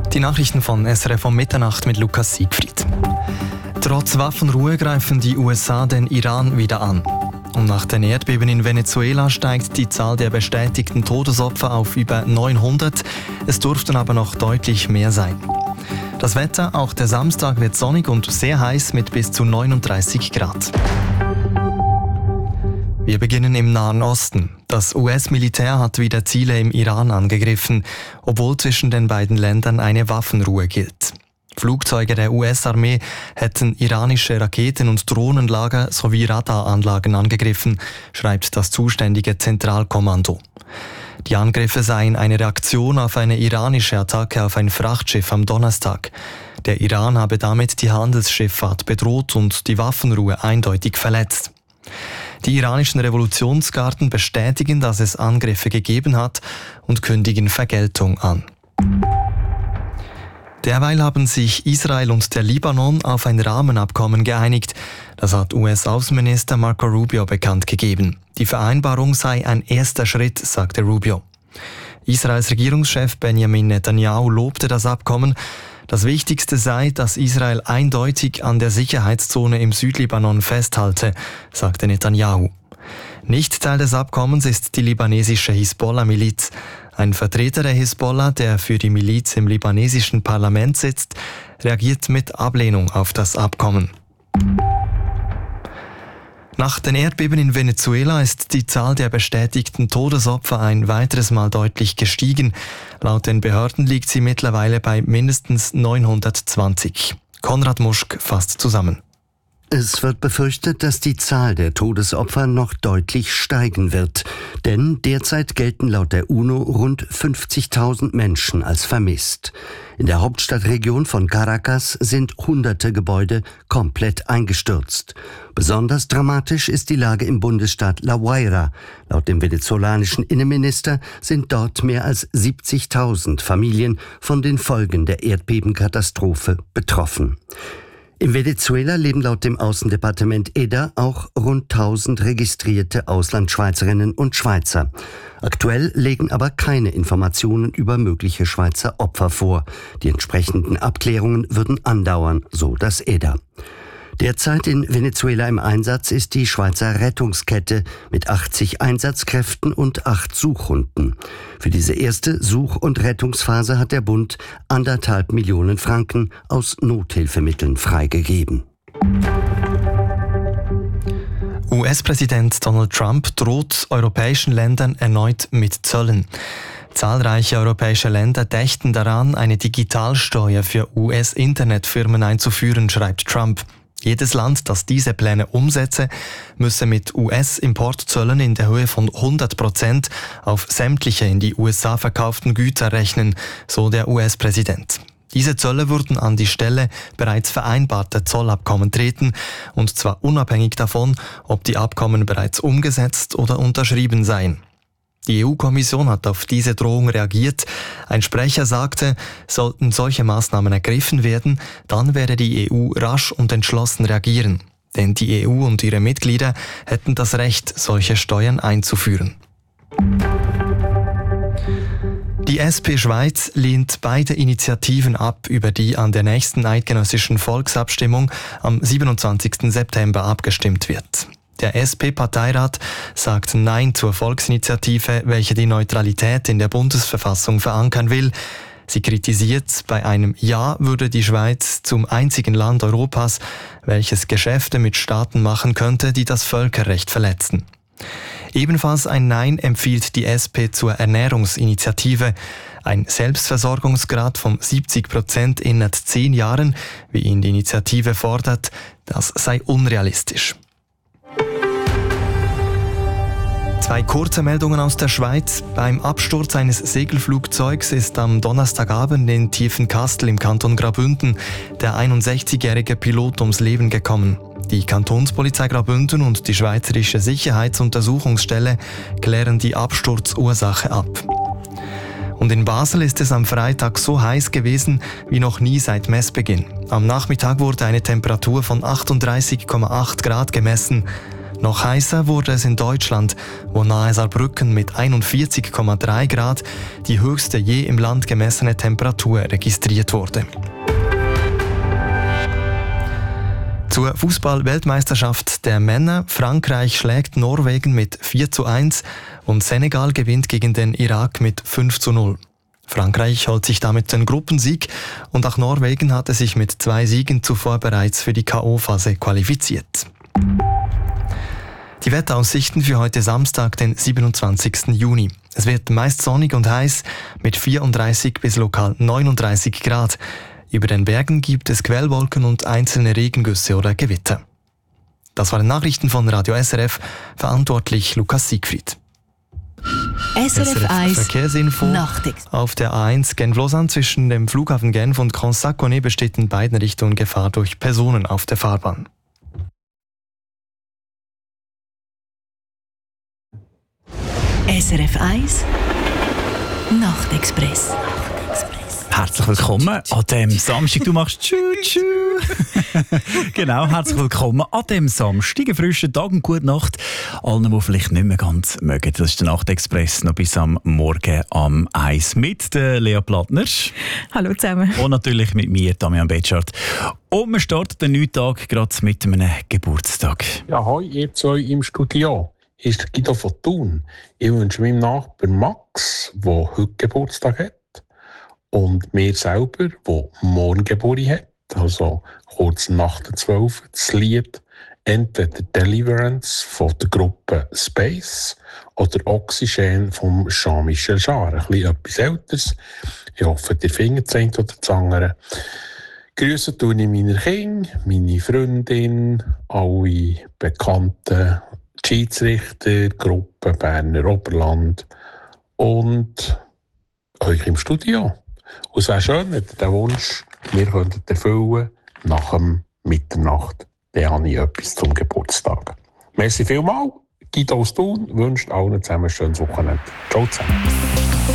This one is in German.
Die Nachrichten von SRF um Mitternacht mit Lukas Siegfried. Trotz Waffenruhe greifen die USA den Iran wieder an. Und nach den Erdbeben in Venezuela steigt die Zahl der bestätigten Todesopfer auf über 900. Es dürften aber noch deutlich mehr sein. Das Wetter, auch der Samstag wird sonnig und sehr heiß mit bis zu 39 Grad. Wir beginnen im Nahen Osten. Das US-Militär hat wieder Ziele im Iran angegriffen, obwohl zwischen den beiden Ländern eine Waffenruhe gilt. Flugzeuge der US-Armee hätten iranische Raketen- und Drohnenlager sowie Radaranlagen angegriffen, schreibt das zuständige Zentralkommando. Die Angriffe seien eine Reaktion auf eine iranische Attacke auf ein Frachtschiff am Donnerstag. Der Iran habe damit die Handelsschifffahrt bedroht und die Waffenruhe eindeutig verletzt. Die iranischen Revolutionsgarden bestätigen, dass es Angriffe gegeben hat und kündigen Vergeltung an. Derweil haben sich Israel und der Libanon auf ein Rahmenabkommen geeinigt. Das hat US-Außenminister Marco Rubio bekannt gegeben. Die Vereinbarung sei ein erster Schritt, sagte Rubio. Israels Regierungschef Benjamin Netanyahu lobte das Abkommen. Das Wichtigste sei, dass Israel eindeutig an der Sicherheitszone im Südlibanon festhalte, sagte Netanyahu. Nicht Teil des Abkommens ist die libanesische Hisbollah-Miliz. Ein Vertreter der Hisbollah, der für die Miliz im libanesischen Parlament sitzt, reagiert mit Ablehnung auf das Abkommen. Nach den Erdbeben in Venezuela ist die Zahl der bestätigten Todesopfer ein weiteres Mal deutlich gestiegen. Laut den Behörden liegt sie mittlerweile bei mindestens 920. Konrad Muschk fasst zusammen. Es wird befürchtet, dass die Zahl der Todesopfer noch deutlich steigen wird. Denn derzeit gelten laut der UNO rund 50.000 Menschen als vermisst. In der Hauptstadtregion von Caracas sind hunderte Gebäude komplett eingestürzt. Besonders dramatisch ist die Lage im Bundesstaat La Guaira. Laut dem venezolanischen Innenminister sind dort mehr als 70.000 Familien von den Folgen der Erdbebenkatastrophe betroffen. In Venezuela leben laut dem Außendepartement EDA auch rund 1000 registrierte Auslandschweizerinnen und Schweizer. Aktuell liegen aber keine Informationen über mögliche Schweizer Opfer vor. Die entsprechenden Abklärungen würden andauern, so das EDA. Derzeit in Venezuela im Einsatz ist die Schweizer Rettungskette mit 80 Einsatzkräften und 8 Suchhunden. Für diese erste Such- und Rettungsphase hat der Bund 1,5 Millionen Franken aus Nothilfemitteln freigegeben. US-Präsident Donald Trump droht europäischen Ländern erneut mit Zöllen. Zahlreiche europäische Länder dächten daran, eine Digitalsteuer für US-Internetfirmen einzuführen, schreibt Trump. Jedes Land, das diese Pläne umsetze, müsse mit US-Importzöllen in der Höhe von 100% auf sämtliche in die USA verkauften Güter rechnen, so der US-Präsident. Diese Zölle würden an die Stelle bereits vereinbarter Zollabkommen treten, und zwar unabhängig davon, ob die Abkommen bereits umgesetzt oder unterschrieben seien. Die EU-Kommission hat auf diese Drohung reagiert. Ein Sprecher sagte, sollten solche Maßnahmen ergriffen werden, dann werde die EU rasch und entschlossen reagieren. Denn die EU und ihre Mitglieder hätten das Recht, solche Steuern einzuführen. Die SP Schweiz lehnt beide Initiativen ab, über die an der nächsten eidgenössischen Volksabstimmung am 27. September abgestimmt wird. Der SP-Parteirat sagt Nein zur Volksinitiative, welche die Neutralität in der Bundesverfassung verankern will. Sie kritisiert, bei einem Ja würde die Schweiz zum einzigen Land Europas, welches Geschäfte mit Staaten machen könnte, die das Völkerrecht verletzen. Ebenfalls ein Nein empfiehlt die SP zur Ernährungsinitiative. Ein Selbstversorgungsgrad von 70% innerhalb 10 Jahren, wie ihn die Initiative fordert, das sei unrealistisch. 2 kurze Meldungen aus der Schweiz. Beim Absturz eines Segelflugzeugs ist am Donnerstagabend in Tiefenkastel im Kanton Graubünden der 61-jährige Pilot ums Leben gekommen. Die Kantonspolizei Graubünden und die Schweizerische Sicherheitsuntersuchungsstelle klären die Absturzursache ab. Und in Basel ist es am Freitag so heiß gewesen wie noch nie seit Messbeginn. Am Nachmittag wurde eine Temperatur von 38,8 Grad gemessen. Noch heißer wurde es in Deutschland, wo nahe Saarbrücken mit 41,3 Grad die höchste je im Land gemessene Temperatur registriert wurde. Zur Fußball-Weltmeisterschaft der Männer. Frankreich schlägt Norwegen mit 4:1 und Senegal gewinnt gegen den Irak mit 5:0. Frankreich holt sich damit den Gruppensieg und auch Norwegen hatte sich mit 2 Siegen zuvor bereits für die K.O.-Phase qualifiziert. Die Wetteraussichten für heute Samstag, den 27. Juni. Es wird meist sonnig und heiß mit 34 bis lokal 39 Grad. Über den Bergen gibt es Quellwolken und einzelne Regengüsse oder Gewitter. Das waren Nachrichten von Radio SRF, verantwortlich Lukas Siegfried. SRF 1 Verkehrsinfo. Auf der A1 Genf-Lausanne zwischen dem Flughafen Genf und Grand-Saconnet besteht in beiden Richtungen Gefahr durch Personen auf der Fahrbahn. SRF 1 Nachtexpress. Herzlich willkommen an dem Samstag. Du machst Tschü-Tschü. Genau, herzlich willkommen an dem Samstag. Einen frischen Tag und gute Nacht allen, die vielleicht nicht mehr ganz mögen. Das ist der Nachtexpress noch bis am Morgen am 1 mit der Lea Plattner. Hallo zusammen. Und natürlich mit mir, Damian Betschart. Und wir starten den neuen Tag gerade mit einem Geburtstag. Ja, hoi, ihr zwei im Studio. Hier ist der Guido von Thun. Ich wünsche meinem Nachbarn Max, der heute Geburtstag hat, und mir selber, der morgen Geburtstag hat, also kurz nach der 12, das Lied entweder Deliverance von der Gruppe Space oder Oxygen von Jean-Michel Jarre. Ein bisschen etwas Älteres. Ich hoffe, ihr findet das eine oder das andere. Grüße tue ich meine Kinder, meine Freundin, alle bekannten Schiedsrichter, Gruppe Berner Oberland und euch im Studio. Und es wäre schön, wenn ihr den Wunsch wir erfüllen könnten nach dem Mitternacht. Dann habe ich etwas zum Geburtstag. Merci vielmals. Guido aus Thun wünscht allen zusammen ein schönes Wochenende. Ciao zusammen.